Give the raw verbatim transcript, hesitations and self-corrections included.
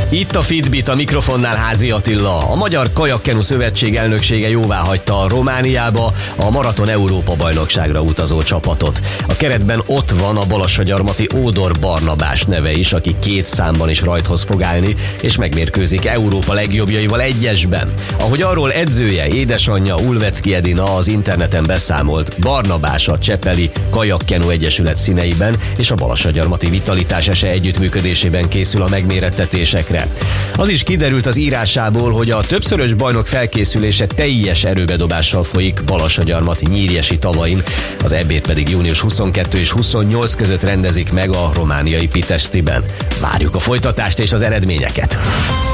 Itt a Fitbit, a mikrofonnál Házi Attila. A Magyar Kajakkenu Szövetség elnöksége jóváhagyta a Romániába a Maraton Európa-bajnokságra utazó csapatot. A keretben ott van a balassagyarmati Ódor Barnabás neve is, aki két számban is rajthoz fog állni, és megmérkőzik Európa legjobbjaival egyesben. Ahogy arról edzője, édesanyja Ulvecki Edina az interneten beszámolt, Barnabás a Csepeli Kajakkenu Egyesület színeiben és a balassagyarmati Vitalitás ese együttműködésében készül a megmérettetésekre. Az is kiderült az írásából, hogy a többszörös bajnok felkészülése teljes erőbedobással folyik Balassagyarmat Nyírjesi tavain, az é bét pedig június huszonkettő és huszonnyolc között rendezik meg a romániai Piteștiben. Várjuk a folytatást és az eredményeket!